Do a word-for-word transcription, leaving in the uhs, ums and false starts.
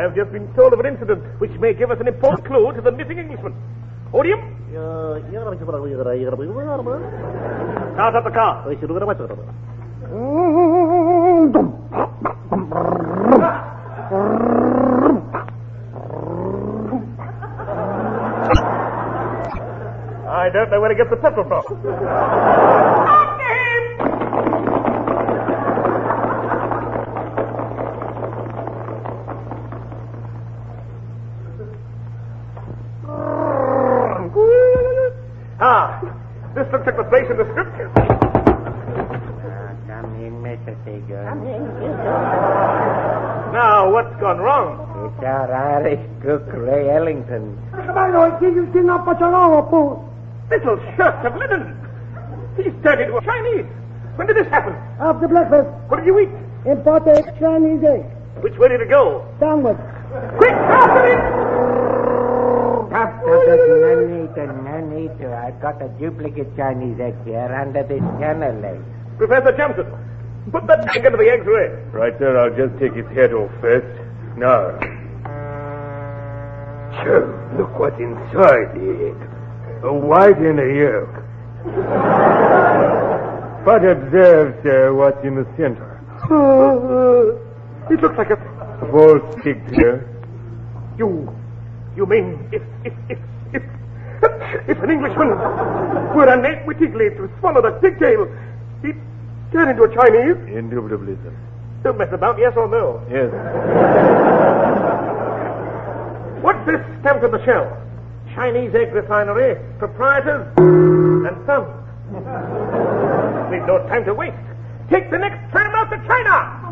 have just been told of an incident which may give us an important clue to the missing Englishman. Odium? Start up the car. I don't know where to get the petrol from. Ah, this looks like the place in the scriptures. Uh, come in, Mister Seagull. Come in, Now, what's gone wrong? It's our Irish cook, Ray Ellington. Little shirt of linen. He's turned into a Chinese. When did this happen? After breakfast, What did you eat? imported Chinese egg. Which way did it go? Downward. Quick, after it! Stop, stop, no need to, no need to. I've got a duplicate Chinese egg here under this kennel leg. Professor Johnson, put that egg into the egg tray. Right there, I'll just take its head off first. Now. Sure, look what's inside the egg. A white and a yolk. But observe, sir, what's in the center. Uh, it looks like a... A false pigtail. You... You mean if... if... if... if... If an Englishman were unwittingly to swallow that pigtail, he'd turn into a Chinese? Indubitably, sir. Don't mess about, yes or no? Yes. What's this stamped on the shell? Chinese egg refinery, proprietors, and sons. We've no time to waste. Take the next tram out to China!